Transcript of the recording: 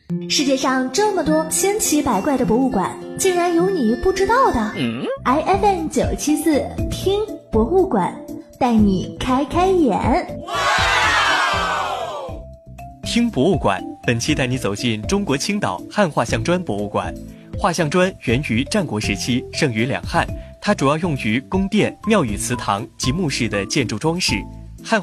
世界上这么多千奇百怪的博物馆，竟然有你不知道的。IFM 974听博物馆，带你开开眼。 听博物馆，本期带你走进中国青岛汉画像砖博物馆。画像砖源于战国时期，盛于两汉，它主要用于宫殿、庙宇、祠堂及墓室的建筑装饰，